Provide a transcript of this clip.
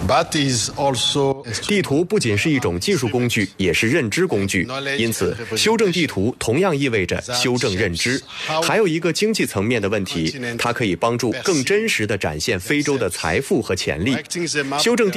地图不仅是一种技术工具，也是认知工具。因此，修正地图同样意味着修正认知。还有一个经济层面的问题，它可以帮助更真实地展现非洲的财富和潜力。修正